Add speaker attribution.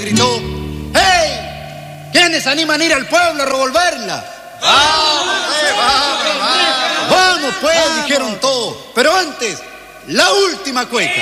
Speaker 1: gritó: ¡Hey! ¿Quiénes animan a ir al pueblo a revolverla? ¡Vamos, pues! Dijeron todos. Pero antes, la última cueca.